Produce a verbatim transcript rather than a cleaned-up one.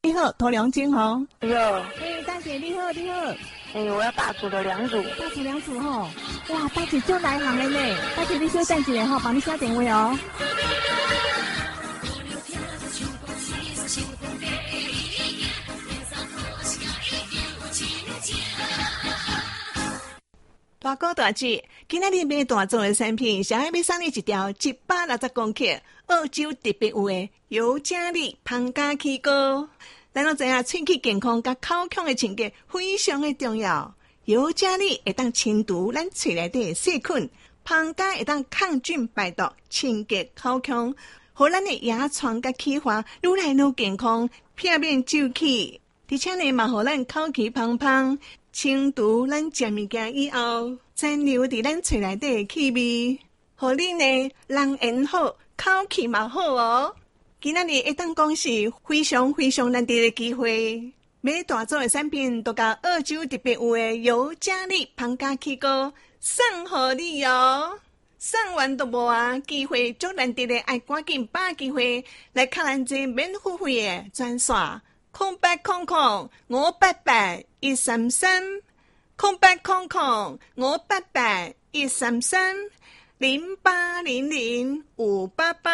你好，头两斤哦。 哎呦， 哎，大姐你好，你好。 哎，我要大组的两组。 大组两组吼。哇，大姐就来行了呢。大姐你稍等一下吼，帮你写电话哦。大哥大姐，今仔日买大众的产品，小爱要送你一条一百六十公克澳洲特别有的尤加利芳加气膏。咱都知影，喙齿健康甲口腔的清洁非常的重要。尤加利会当清除咱喙内底的细菌，芳加会当抗菌排毒，清洁口腔，互咱的牙床甲气化愈来愈健康，避免皱气。而且呢，嘛互咱口气芳芳。清除咱食物件以后，残留伫咱喙内底的气味，互你呢人缘好，口气嘛好哦。今仔日会当讲是非常非常难得的机会，买大众的产品都甲澳洲特别有的尤加利芳加气膏送互你哦。送完都无啊，机会足难得的，爱赶紧把握机会来看咱这免付费的专线。空八空空五八八一三三，空八空空五八八一三三，零八零零五八八。